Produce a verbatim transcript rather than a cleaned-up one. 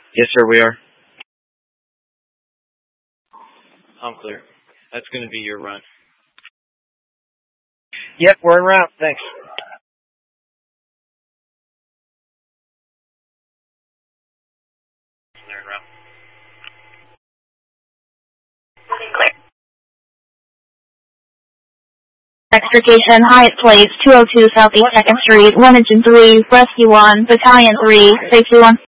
Yes, sir, we are. I'm clear. That's going to be your run. Yep, we're en route. Thanks. They're en route. Extrication, Hyatt Place, two oh two Southeast second Street, one Engine three, Rescue one, Battalion three, Safety one.